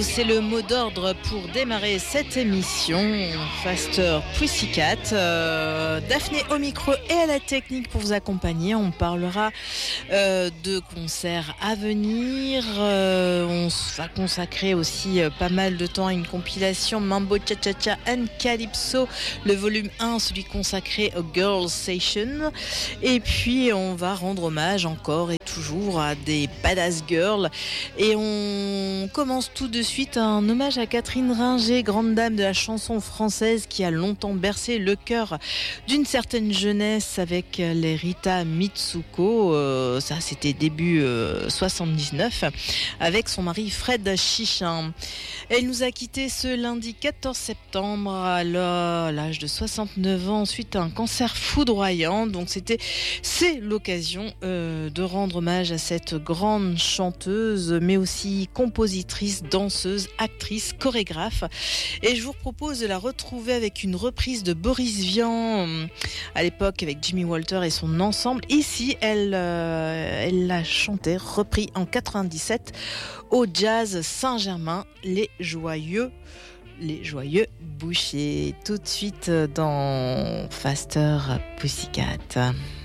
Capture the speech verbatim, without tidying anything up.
c'est le mot d'ordre pour démarrer cette émission. Faster Pussycat. Euh, Daphné au micro et à la technique pour vous accompagner. On parlera euh, de concerts à venir. Euh, on va consacrer aussi euh, pas mal de temps à une compilation Mambo Cha Cha Cha and Calypso, le volume un, celui consacré au Girls Station. Et puis on va rendre hommage encore et toujours à des badass girls. Et on commence tout de suite un hommage à Catherine Ringer, grande dame de la chanson française qui a longtemps bercé le cœur d'une certaine jeunesse avec les Rita Mitsuko. Euh, ça, c'était début euh, soixante-dix-neuf, avec son mari Fred Chichin. Elle nous a quittés ce lundi quatorze septembre à l'âge de soixante-neuf ans suite à un cancer foudroyant. Donc c'était, c'est l'occasion euh, de rendre hommage à cette grande chanteuse, mais aussi compositrice, danseuse, actrice, chorégraphe. Et je vous propose de la retrouver avec une reprise de Boris Vian, à l'époque avec Jimmy Walter et son ensemble. Ici, elle, euh, elle l'a chanté, repris en quatre-vingt-dix-sept au Jazz Saint-Germain, les joyeux, les joyeux bouchers. Tout de suite dans Faster Pussycat.